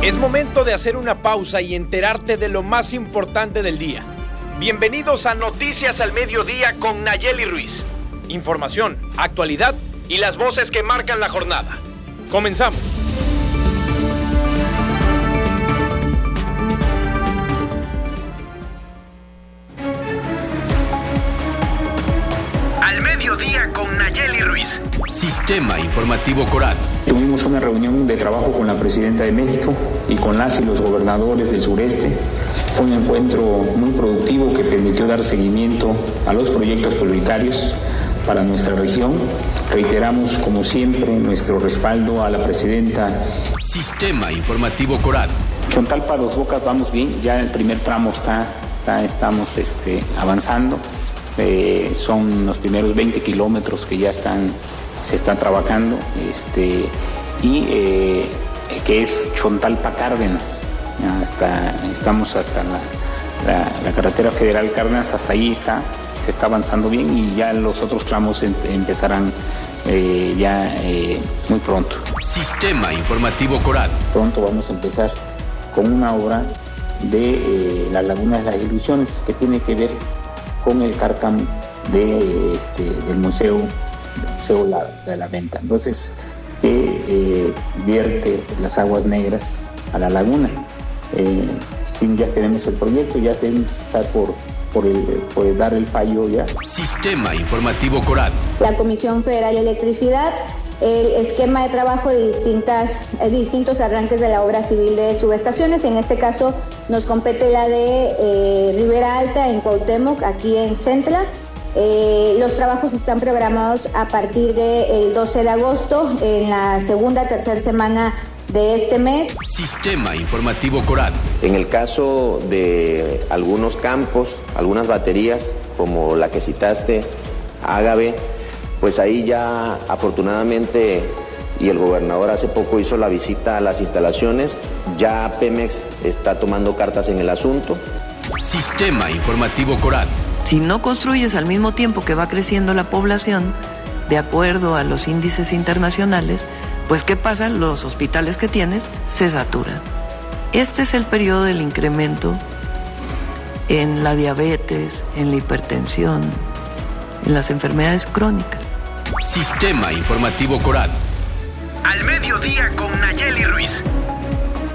Es momento de hacer una pausa y enterarte de lo más importante del día. Bienvenidos a Noticias al Mediodía con Nayeli Ruiz. Información, actualidad y las voces que marcan la jornada. Comenzamos. Al Mediodía con Nayeli Ruiz. Sistema Informativo Corat. Tuvimos una reunión de trabajo con la Presidenta de México y con las y los gobernadores del sureste. Fue un encuentro muy productivo que permitió dar seguimiento a los proyectos prioritarios para nuestra región. Reiteramos, como siempre, nuestro respaldo a la Presidenta. Sistema Informativo Corat. Chontalpa, Dos Bocas, vamos bien. Ya el primer tramo estamos avanzando. Son los primeros 20 kilómetros que ya se están trabajando, que es Chontalpa Cárdenas. Estamos hasta la carretera federal Cárdenas, hasta ahí se está avanzando bien y ya los otros tramos empezarán muy pronto. Sistema Informativo Corat. Pronto vamos a empezar con una obra de la Laguna de las Ilusiones que tiene que ver con el cárcamo del Museo de la Venta. Entonces, vierte las aguas negras a la laguna. Ya tenemos el proyecto, ya tenemos que estar por dar el fallo ya. Sistema Informativo Corat. La Comisión Federal de Electricidad, el esquema de trabajo de distintos arranques de la obra civil de subestaciones. En este caso nos compete la de Ribera Alta en Cuauhtémoc, aquí en Centla. Los trabajos están programados a partir del 12 de agosto, en la tercera semana de este mes. Sistema Informativo Corat. En el caso de algunos campos, algunas baterías, como la que citaste, Ágave, pues ahí ya afortunadamente, y el gobernador hace poco hizo la visita a las instalaciones, ya Pemex está tomando cartas en el asunto. Sistema Informativo Corat. Si no construyes al mismo tiempo que va creciendo la población, de acuerdo a los índices internacionales, pues ¿qué pasa? Los hospitales que tienes se saturan. Este es el periodo del incremento en la diabetes, en la hipertensión, en las enfermedades crónicas. Sistema Informativo Corat. Al Mediodía con Nayeli Ruiz.